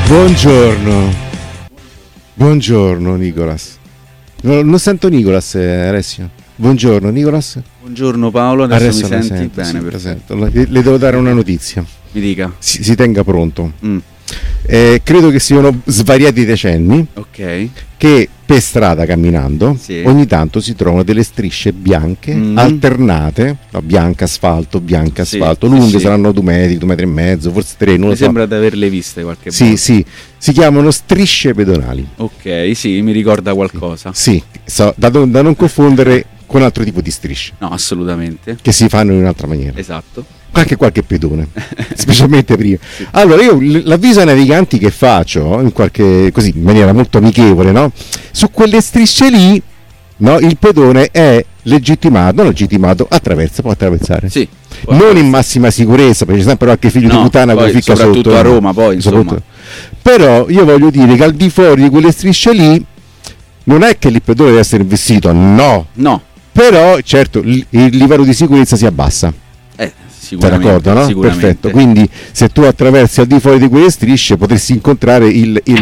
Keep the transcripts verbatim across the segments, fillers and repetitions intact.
Buongiorno. Buongiorno Nicolas. Non, non sento Nicolas, eh, Alessio. Buongiorno Nicolas. Buongiorno Paolo, adesso, adesso mi senti sento, bene? Sì, Perfetto. le, le devo dare una notizia. Mi dica. Si, si tenga pronto. Mm. Eh, credo che siano svariati decenni Ok. che per strada camminando Sì. ogni tanto si trovano delle strisce bianche Mm. alternate, no, bianca asfalto, bianca Sì, asfalto, sì, lunghe sì. saranno due metri, due metri e mezzo, forse tre, non Mi lo so. sembra di averle viste qualche Sì, volta. sì, si chiamano strisce pedonali. Ok, sì, mi ricorda qualcosa. Sì, so, da, non- da non confondere con altro tipo di strisce No, assolutamente. che si fanno in un'altra maniera. Esatto. Anche qualche pedone, specialmente prima. Allora io l- l'avviso ai naviganti che faccio in qualche così in maniera molto amichevole, no? Su quelle strisce lì, no, il pedone è legittimato, non legittimato, attraversa, può attraversare. Sì. Non in massima sicurezza, perché c'è sempre qualche figlio No, di puttana che poi ficca soprattutto sotto. a Roma, poi, insomma. Soprattutto- Però io voglio dire che al di fuori di quelle strisce lì non è che il pedone deve essere investito, no. No. Però certo il, il livello di sicurezza si abbassa. Eh, Sei sicuramente. d'accordo, no? Sicuramente. Perfetto. Quindi se tu attraversi al di fuori di quelle strisce potresti incontrare il, il...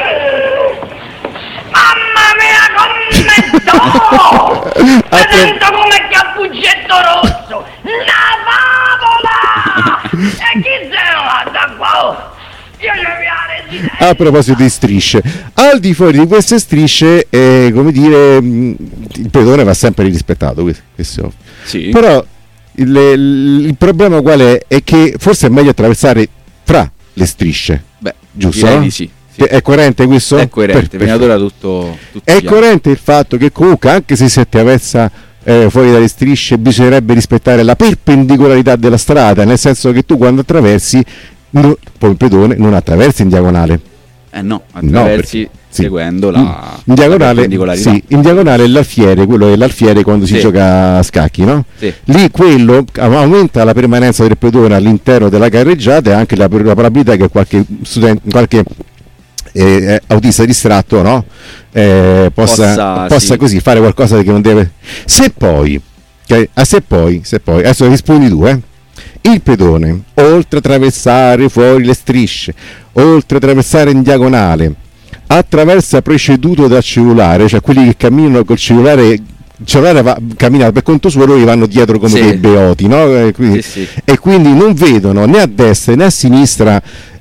Mamma mia, commento! Attra- Sento come cappuccetto rosso! La favola! E chi se lo da qua? Io ci vi residenza! A proposito di strisce, al di fuori di queste strisce, eh, come dire, mh, il pedone va sempre rispettato. questo- questo. Sì. Però il, il problema qual è? È che forse è meglio attraversare fra le strisce, Beh, giusto? direi no? di sì. Sì. È coerente questo? È coerente, Per- fino ad perfetto. ora tutto, tutto È chiaro. coerente il fatto che comunque anche se si attraversa eh, fuori dalle strisce bisognerebbe rispettare la perpendicolarità della strada, nel senso che tu quando attraversi no, poi il pedone non attraversi in diagonale. Eh no, No, attraversi perché- sì. seguendo la, in la diagonale, perpendicolarità. sì, in diagonale è l'alfiere, quello è l'alfiere quando si Sì. gioca a scacchi, no? Sì. Lì quello aumenta la permanenza del pedone all'interno della carreggiata e anche la, la probabilità che qualche studente, qualche eh, autista distratto, no? Eh, possa, Possa, possa sì. così fare qualcosa che non deve. Se poi, che- ah, se poi, se poi, adesso rispondi tu, eh? Il pedone, oltre a attraversare fuori le strisce, oltre a attraversare in diagonale, attraversa preceduto dal cellulare, cioè quelli che camminano col cellulare, il cellulare va, cammina per conto suo, loro gli vanno dietro come Sì. dei beoti, no? E quindi, Sì, sì. e quindi non vedono né a destra né a sinistra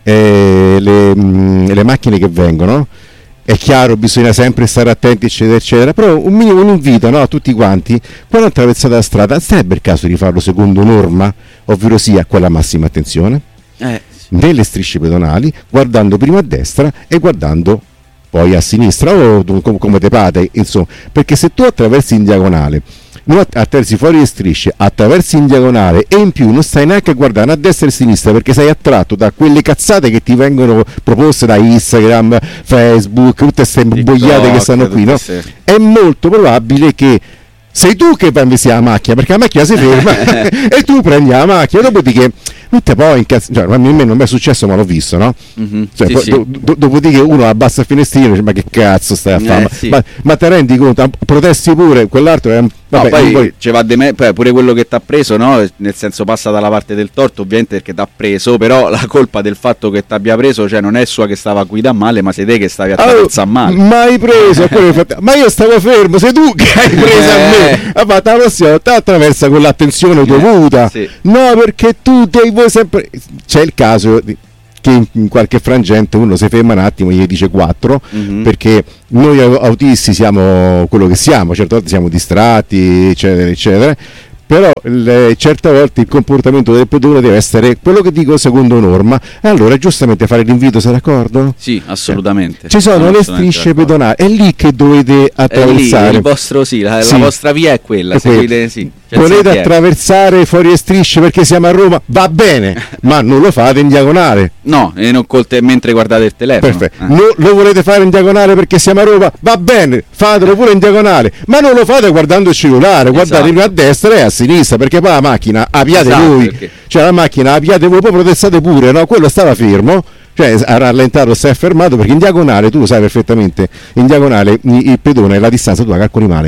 eh, le, mh, le macchine che vengono. È chiaro, bisogna sempre stare attenti, eccetera, eccetera. Però un minimo un invito, no, a tutti quanti, quando attraversate la strada, sarebbe il caso di farlo secondo norma, ovvero sia con la massima attenzione, Eh, nelle strisce pedonali, guardando prima a destra e guardando poi a sinistra o do- com- come te pare, insomma, perché se tu attraversi in diagonale, non att- attraversi fuori le strisce, attraversi in diagonale e in più non stai neanche a guardare a destra e a sinistra perché sei attratto da quelle cazzate che ti vengono proposte da Instagram, Facebook, tutte queste boiate che stanno qui, no? tutte queste- È molto probabile che sei tu che vai invece la macchina, perché la macchina si ferma e tu prendi la macchina, dopodiché non te puoi incazzare, cioè, a me non mi è successo ma l'ho visto, no? Mhm, Cioè, sì, poi sì. do- do- dopodiché uno abbassa il finestrino e dice ma che cazzo stai a Eh, fare? sì. ma, ma te rendi conto? Protesti pure, quell'altro è... No, Vabbè, poi, poi- ci va de me- poi pure quello che ti ha preso, no? Nel senso passa dalla parte del torto, ovviamente perché ti ha preso, però la colpa del fatto che ti abbia preso, cioè non è sua che stava a guidare male, ma sei te che stavi a attraversare male. ma hai preso, quello che fa- ma io stavo fermo, sei tu che hai preso a me. Eh. Ha fatto la prossima volta attraversa con l'attenzione dovuta. sì. No, perché tu devi vuoi sempre. C'è il caso di- che in, in qualche frangente uno si ferma un attimo e gli dice quattro, Mhm. perché noi au- autisti siamo quello che siamo, certe volte siamo distratti, eccetera, eccetera. Però le- certe volte il comportamento del pedone deve essere quello che dico secondo norma, e allora giustamente fare l'invito, sei d'accordo? Sì, assolutamente. Ci sono le assolutamente strisce d'accordo. pedonali, è lì che dovete È lì, attraversare. il vostro sì, la, Sì. la vostra via è quella, È seguite, quella. sì, c'è il Volete sentiero. attraversare fuori le strisce perché siamo a Roma? Va bene, ma non lo fate in diagonale. No, e non col te- mentre guardate il telefono. Perfetto. Eh. No- lo volete fare in diagonale perché siamo a Roma? Va bene, fatelo pure in diagonale, ma non lo fate guardando il cellulare, guardate Esatto. prima a destra e a sinistra, perché poi la macchina abbiate Esatto, voi, perché- cioè la macchina abbiate voi, poi protestate pure, no? Quello stava fermo, cioè ha rallentato, si è fermato, perché in diagonale tu lo sai perfettamente, in diagonale il il pedone la distanza tu la calcoli male.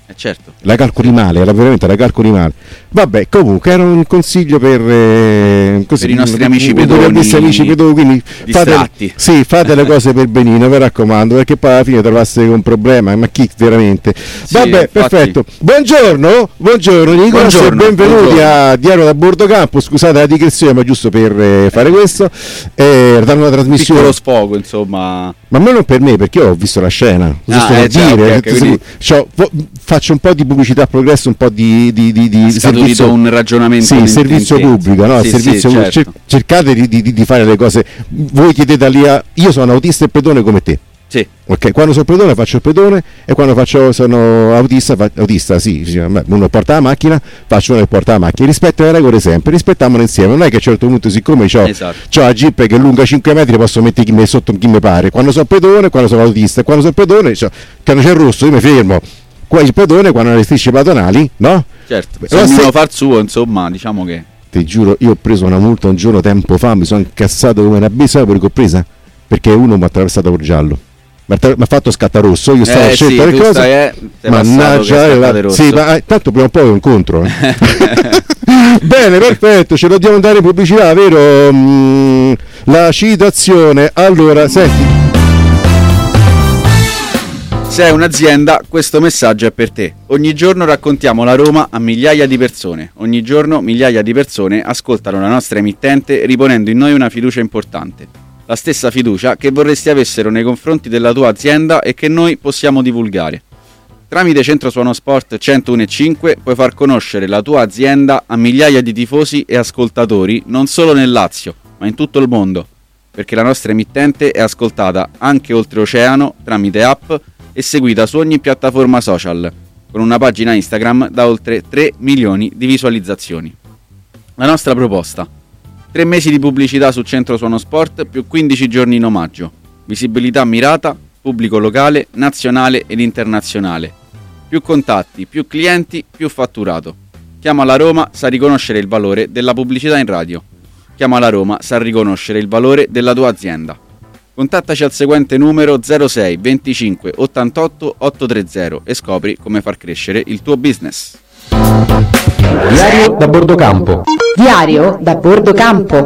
Eh certo. La calcoli male, era veramente la calcoli male. Vabbè, comunque era un consiglio per, eh, così, per i nostri amici per pedoni, i nostri amici pedoni, quindi fate, sì, fate le cose per benino, mi raccomando, perché poi alla fine trovaste un problema, ma chi veramente? Sì, vabbè, infatti. perfetto. Buongiorno, buongiorno Nicolas, e benvenuti buongiorno. a Diario da Bordo Campo. Scusate la digressione, ma giusto per eh, fare questo, eh, dare una trasmissione. Piccolo sfogo, insomma. Ma non per me, perché io ho visto la scena. Cosa ah, eh, dire? Cioè, okay, okay, quindi... C'ho, faccio un po' di pubblicità a Progresso, un po' di, di, di, di servizio, un ragionamento sì, servizio pubblico, no? Sì, servizio sì, pubblico. certo. Cercate di, di, di fare le cose. Voi chiedete lì a... io sono autista e pedone come te. Sì. Ok, quando sono pedone faccio il pedone, e quando faccio sono autista, fa, autista sì, uno porta la macchina, faccio uno che porta la macchina. Rispetto le regole sempre, rispettiamole insieme. Non è che a un certo punto, siccome c'ho, esatto. c'ho la Jeep che è lunga cinque metri, posso mettere chi mi sotto chi mi pare. Quando sono pedone, quando sono autista, quando sono pedone, cioè, quando c'è il rosso io mi fermo. Qua il pedone, quando le strisce pedonali, no? Certo, se ognuno se... fa il suo, insomma, diciamo che... Ti giuro, io ho preso una multa un giorno tempo fa, mi sono incazzato come una bestia, perché ho presa, perché uno mi ha attraversato col giallo. Mi ha fatto scatta rosso, io stavo eh, a scegliere sì, le cose, stai, eh, mannaggia, la... sì, ma eh, tanto prima o poi lo incontro. Eh. Bene, perfetto, ce lo dobbiamo andare in pubblicità, vero? Mm, la citazione, allora, senti. Se è un'azienda, questo messaggio è per te. Ogni giorno raccontiamo la Roma a migliaia di persone. Ogni giorno migliaia di persone ascoltano la nostra emittente riponendo in noi una fiducia importante. La stessa fiducia che vorresti avessero nei confronti della tua azienda e che noi possiamo divulgare. Tramite Centro Suono Sport centouno e cinque puoi far conoscere la tua azienda a migliaia di tifosi e ascoltatori non solo nel Lazio, ma in tutto il mondo, perché la nostra emittente è ascoltata anche oltreoceano tramite app e seguita su ogni piattaforma social, con una pagina Instagram da oltre tre milioni di visualizzazioni. La nostra proposta: tre mesi di pubblicità su Centro Suono Sport più quindici giorni in omaggio, visibilità mirata, pubblico locale, nazionale ed internazionale. Più contatti, più clienti, più fatturato. Chiama la Roma, sa riconoscere il valore della pubblicità in radio. Chiama la Roma, sa riconoscere il valore della tua azienda. Contattaci al seguente numero zero sei venticinque ottantotto ottocentotrenta e scopri come far crescere il tuo business. Diario da Bordo Campo. Diario da Bordo Campo.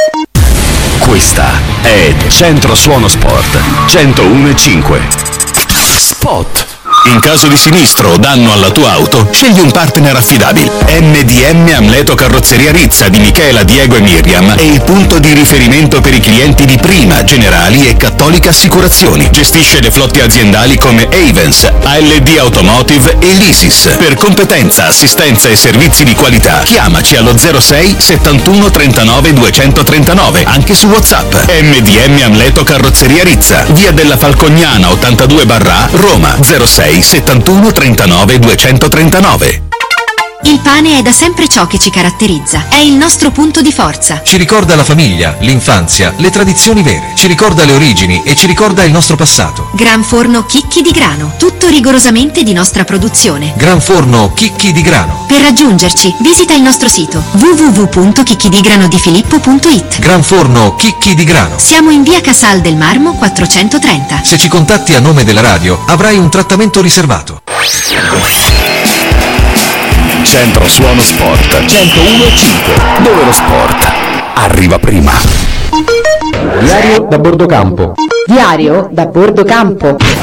Questa è Centro Suono Sport centouno e cinque. Spot. In caso di sinistro o danno alla tua auto, scegli un partner affidabile. M D M Amleto Carrozzeria Rizza di Michela, Diego e Miriam è il punto di riferimento per i clienti di Prima, Generali e Cattolica Assicurazioni. Gestisce le flotte aziendali come Avens, A L D Automotive e l'Isis. Per competenza, assistenza e servizi di qualità, chiamaci allo zero sei settantuno trentanove duecentotrentanove, anche su WhatsApp. M D M Amleto Carrozzeria Rizza, via della Falcognana ottantadue barra Roma, zero sei settantuno trentanove duecentotrentanove. Il pane è da sempre ciò che ci caratterizza, è il nostro punto di forza. Ci ricorda la famiglia, l'infanzia, le tradizioni vere, ci ricorda le origini e ci ricorda il nostro passato. Gran Forno Chicchi di Grano, tutto rigorosamente di nostra produzione. Gran Forno Chicchi di Grano. Per raggiungerci, visita il nostro sito w w w punto chicchidgrano.filippo punto it. Gran Forno Chicchi di Grano. Siamo in via Casal del Marmo quattrocentotrenta. Se ci contatti a nome della radio, avrai un trattamento riservato. Centro Suono Sport centouno e cinque, dove lo sport arriva prima. Diario da Bordo Campo. Diario da Bordo Campo.